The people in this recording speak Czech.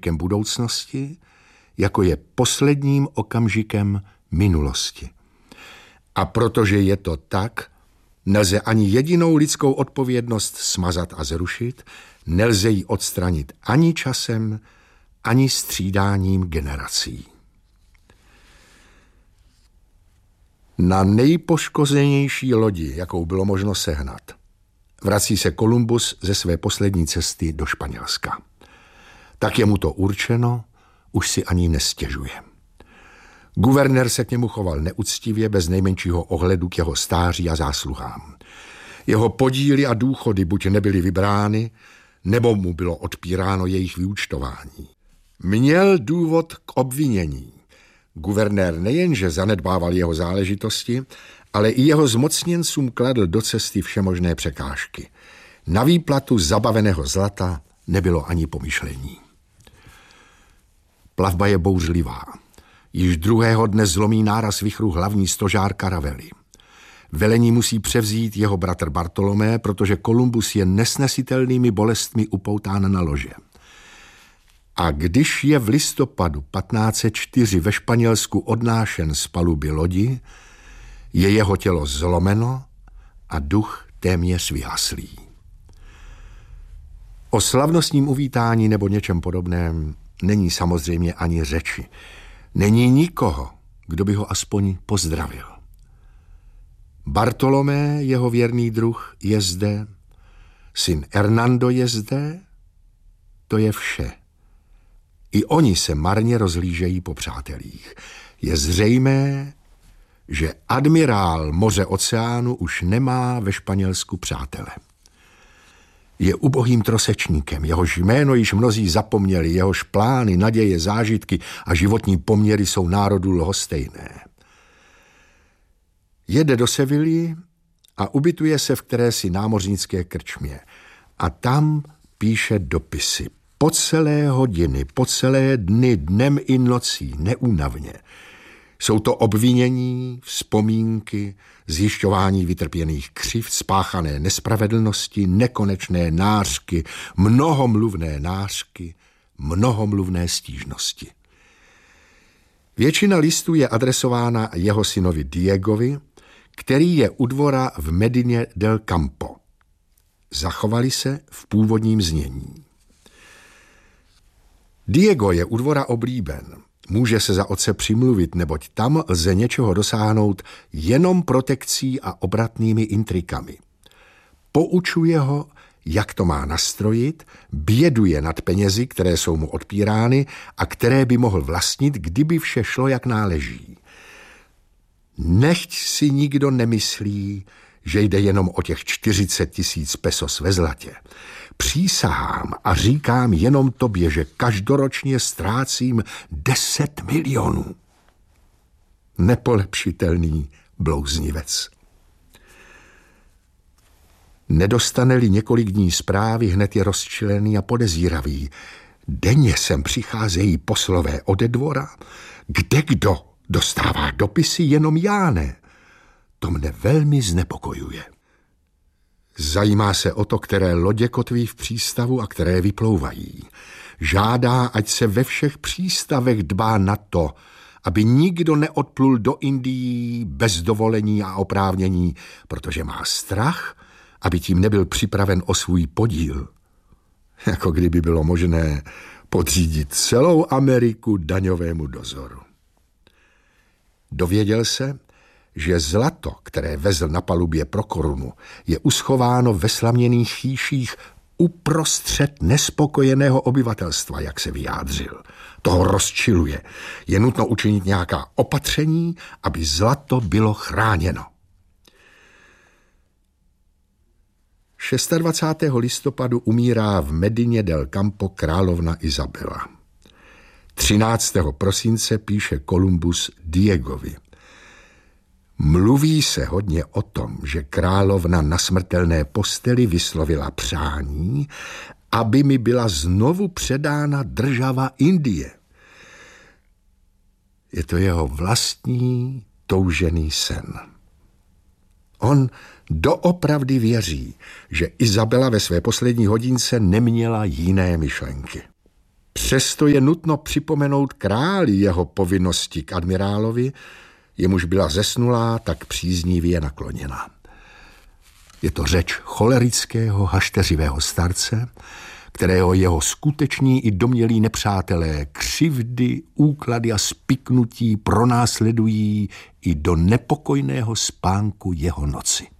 okamžikem budoucnosti, jako je posledním okamžikem minulosti. A protože je to tak, nelze ani jedinou lidskou odpovědnost smazat a zrušit, nelze ji odstranit ani časem, ani střídáním generací. Na nejpoškozenější lodi, jakou bylo možno sehnat, vrací se Kolumbus ze své poslední cesty do Španělska. Tak je mu to určeno, už si ani nestěžuje. Guvernér se k němu choval neuctivě, bez nejmenšího ohledu k jeho stáří a zásluhám. Jeho podíly a důchody buď nebyly vybrány, nebo mu bylo odpíráno jejich vyúčtování. Měl důvod k obvinění. Guvernér nejenže zanedbával jeho záležitosti, ale i jeho zmocněncům kladl do cesty všemožné překážky. Na výplatu zabaveného zlata nebylo ani pomyšlení. Plavba je bouřlivá. Již druhého dne zlomí náraz vichru hlavní stožár karavely. Velení musí převzít jeho bratr Bartolomé, protože Kolumbus je nesnesitelnými bolestmi upoután na lože. A když je v listopadu 1504 ve Španělsku odnášen z paluby lodi, je jeho tělo zlomeno a duch téměř vyhaslý. O slavnostním uvítání nebo něčem podobném není samozřejmě ani řeči. Není nikoho, kdo by ho aspoň pozdravil. Bartolomé, jeho věrný druh, je zde, syn Hernando je zde, to je vše. I oni se marně rozhlížejí po přátelích. Je zřejmé, že admirál moře oceánu už nemá ve Španělsku přátele. Je ubohým trosečníkem, jehož jméno již mnozí zapomněli, jehož plány, naděje, zážitky a životní poměry jsou národu lhostejné. Jede do Sevilly a ubytuje se v kterési námořnické krčmě. A tam píše dopisy. Po celé hodiny, po celé dny, dnem i nocí, neúnavně. Jsou to obvinění, vzpomínky, zjišťování vytrpěných křivd, spáchané nespravedlnosti, nekonečné nářky, mnohomluvné stížnosti. Většina listů je adresována jeho synovi Diegovi, který je u dvora v Medině del Campo. Zachovali se v původním znění. Diego je u dvora oblíben. Může se za otce přimluvit, neboť tam lze něčeho dosáhnout jenom protekcí a obratnými intrikami. Poučuje ho, jak to má nastrojit, běduje nad penězi, které jsou mu odpírány a které by mohl vlastnit, kdyby vše šlo, jak náleží. Nechť si nikdo nemyslí, že jde jenom o těch 40 000 pesos ve zlatě. Přísahám a říkám jenom tobě, že každoročně ztrácím 10 milionů. Nepolepšitelný blouznivec. Nedostane-li několik dní zprávy, hned je rozčilený a podezíravý. Denně sem přicházejí poslové ode dvora. Kdekdo dostává dopisy, jenom já ne. To mne velmi znepokojuje. Zajímá se o to, které lodě kotví v přístavu a které vyplouvají. Žádá, ať se ve všech přístavech dbá na to, aby nikdo neodplul do Indií bez dovolení a oprávnění, protože má strach, aby tím nebyl připraven o svůj podíl. Jako kdyby bylo možné podřídit celou Ameriku daňovému dozoru. Dověděl se, že zlato, které vezl na palubě pro korunu, je uschováno ve slaměných chýších uprostřed nespokojeného obyvatelstva, jak se vyjádřil. Toho rozčiluje. Je nutno učinit nějaká opatření, aby zlato bylo chráněno. 26. listopadu umírá v Medině del Campo královna Isabela. 13. prosince píše Kolumbus Diegovi. Mluví se hodně o tom, že královna na smrtelné posteli vyslovila přání, aby mi byla znovu předána država Indie. Je to jeho vlastní toužený sen. On doopravdy věří, že Isabela ve své poslední hodince neměla jiné myšlenky. Přesto je nutno připomenout králi jeho povinnosti k admirálovi, jemuž byla zesnulá tak příznivě nakloněna. Je to řeč cholerického, hašteřivého starce, kterého jeho skuteční i domnělí nepřátelé křivdy, úklady a spiknutí pronásledují i do nepokojného spánku jeho noci.